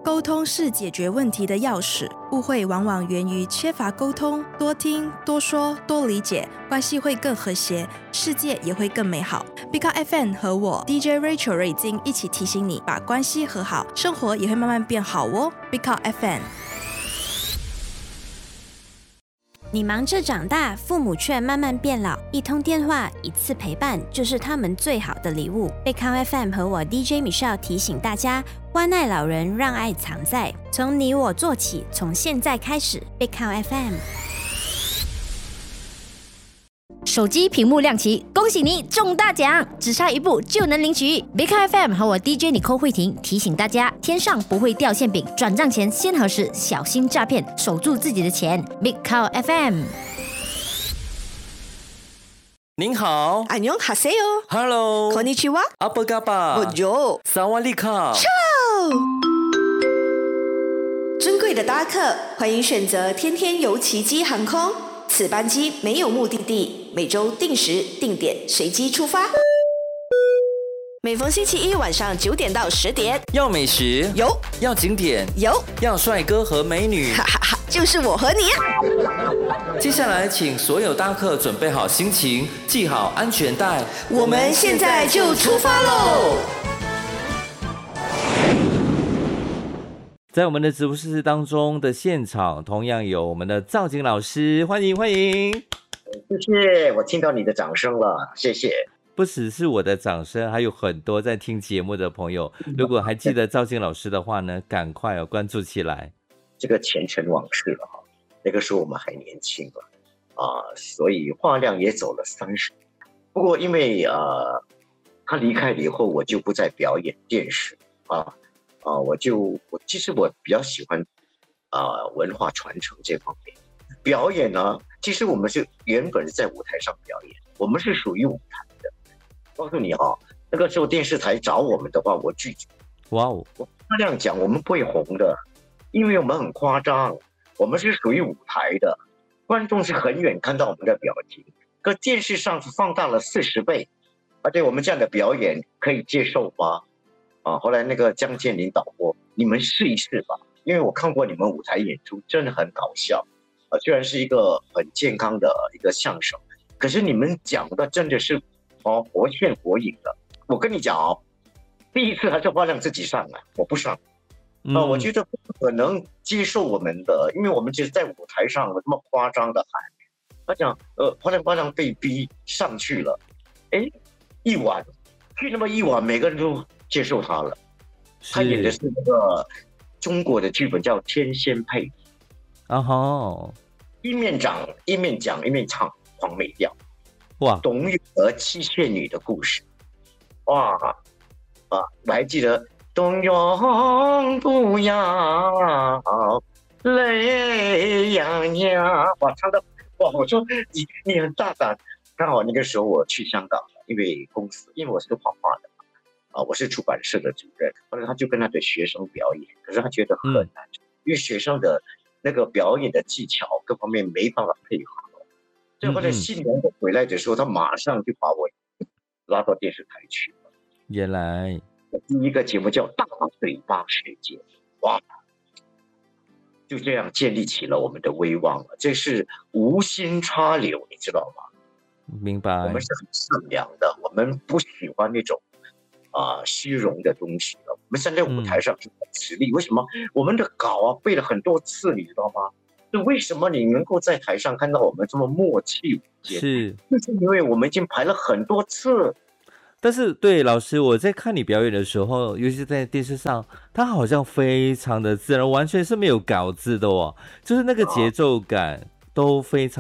沟通是解决问题的钥匙，误会往往源于缺乏沟通，多听、多说、多理解，关系会更和谐，世界也会更美好。Big Car FM 和我 DJ Rachel 瑞金一起提醒你，把关系和好，生活也会慢慢变好哦。Big Car FM。 你忙着长大，父母却慢慢变老，一通电话，一次陪伴，就是他们最好的礼物。Big Car FM 和我 DJ Michelle 提醒大家，关爱老人，让爱藏在，从你我做起，从现在开始。Big Car FM。 手机屏幕亮起，恭喜你中大奖，只差一步就能领取。Big Car FM 和我 DJ 尼寇慧婷提醒大家，天上不会掉馅饼，转账前先核实，小心诈骗，守住自己的钱。Big Car FM。 您好， 안녕하세요。 Hello， konnichiwa。 阿波嘎巴， Bonjour。 萨瓦利卡。 尊贵的搭客，欢迎选择天天游奇迹航空。此班机没有目的地，每周定时定点随机出发。每逢星期一晚上9点到10点， 要美食有， 要景点有， 要帅哥和美女， 哈哈哈，就是我和你。 接下来，请所有搭客准备好心情，系好安全带， 我们现在就出发喽！ 在我们的直播室当中的现场，同样有我们的赵景老师，欢迎欢迎！ 谢谢，我听到你的掌声了，谢谢。 不只是我的掌声，还有很多在听节目的朋友，如果还记得赵景老师的话呢，赶快关注起来。 这个前尘往事了哈，那个时候我们还年轻了所以话量也走了30。不过因为他离开了以后，我就不再表演电视其实我比较喜欢文化传承这方面。表演呢，其实我们是原本在舞台上表演，我们是属于舞台的。告诉你那个时候电视台找我们的话，我拒绝。 哇哦！ 我这样讲，我们不会红的，因为我们很夸张，我们是属于舞台的，观众是很远看到我们的表情，可电视上是放大了40倍，对我们这样的表演可以接受吗？后来那个江建林导播，你们试一试吧，因为我看过你们舞台演出，真的很搞笑虽然是一个很健康的一个相声，可是你们讲的真的是活现活影的。我跟你讲第一次还是花亮自己上来，我不上我觉得不可能接受我们的，因为我们就是在舞台上这么夸张的喊，他讲花亮被逼上去了，一晚去那么一晚，每个人都接受他了。他演的是那个中国的剧本叫《天仙配》一面讲一面唱黄梅调，哇，董永和七仙女的故事，哇我还记得董永不要泪洋洋，哇，唱的哇，我说你很大胆。刚好那个时候我去香港了，因为我是画画的我是出版社的主任，后来他就跟他的学生表演，可是他觉得很难，因为学生的那个表演的技巧各方面没办法配合，所以后来新年我回来的时候，他马上就把我拉到电视台去了。 原来第一个节目叫《大嘴巴世界》，哇，就这样建立起了我们的威望了。这是无心插柳，你知道吗？ 明白。我们是很善良的，我们不喜欢那种虚荣的东西了。我们站在舞台上是很实力。为什么我们的稿背了很多次，你知道吗？是为什么你能够在台上看到我们这么默契无间？就是因为我们已经排了很多次。 但是对老师，我在看你表演的时候，尤其是在电视上，他好像非常的自然，完全是没有稿子的就是那个节奏感都非常